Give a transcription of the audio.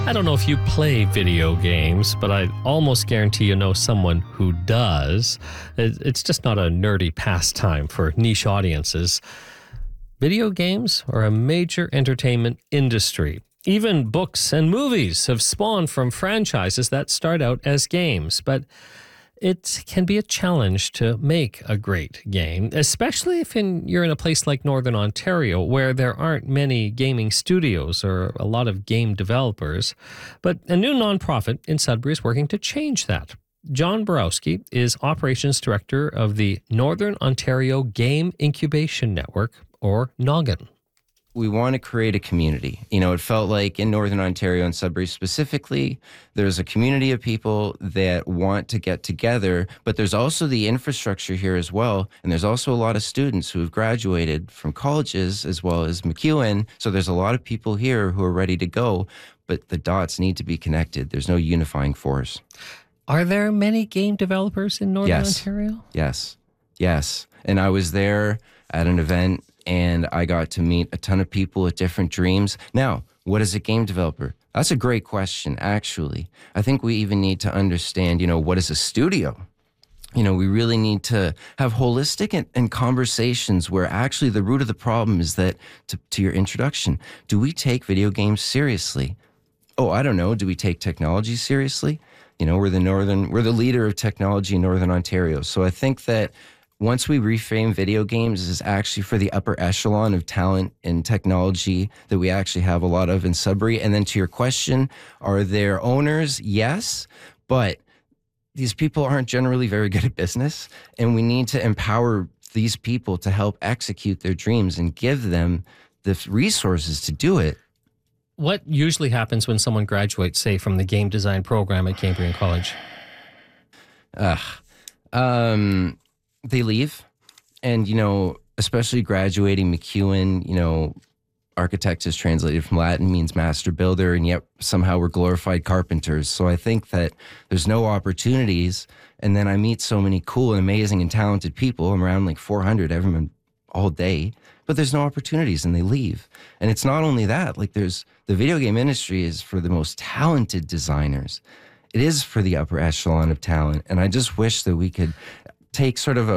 I don't know if you play video games, but I almost guarantee you know someone who does. It's just not a nerdy pastime for niche audiences. Video games are a major entertainment industry. Even books and movies have spawned from franchises that start out as games, but it can be a challenge to make a great game, especially if you're in a place like Northern Ontario where there aren't many gaming studios or a lot of game developers. But a new nonprofit in Sudbury is working to change that. John Borowski is Operations Director of the Northern Ontario Game Incubation Network, or Noggin. We want to create a community. It felt like in Northern Ontario and Sudbury specifically, there's a community of people that want to get together, but there's also the infrastructure here as well. And there's also a lot of students who have graduated from colleges as well as MacEwan. So there's a lot of people here who are ready to go, but the dots need to be connected. There's no unifying force. Are there many game developers in Northern Ontario? Yes. And I was there at an event and I got to meet a ton of people with different dreams. Now, what is a game developer? That's a great question, actually. I think we even need to understand, what is a studio? We really need to have holistic and conversations where actually the root of the problem is that, to your introduction, do we take video games seriously? Oh, I don't know. Do we take technology seriously? We're the leader of technology in Northern Ontario. So I think that once we reframe video games as actually for the upper echelon of talent and technology that we actually have a lot of in Sudbury. And then to your question, are there owners? Yes, but these people aren't generally very good at business. And we need to empower these people to help execute their dreams and give them the resources to do it. What usually happens when someone graduates, say, from the game design program at Cambrian College? They leave, and, especially graduating MacEwan, architect is translated from Latin, means master builder, and yet somehow we're glorified carpenters. So I think that there's no opportunities, and then I meet so many cool and amazing and talented people. I'm around like 400 everyone all day, but there's no opportunities, and they leave. And it's not only that, the video game industry is for the most talented designers. It is for the upper echelon of talent, and I just wish that we could take sort of a